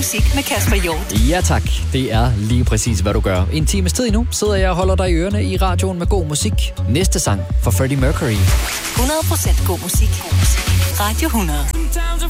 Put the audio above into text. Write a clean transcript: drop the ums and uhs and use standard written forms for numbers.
musik med Kasper Hjort. Ja tak, det er lige præcis, hvad du gør. En times tid endnu sidder jeg og holder dig i ørerne i radioen med god musik. Næste sang for Freddie Mercury. 100% god musik. Radio 100.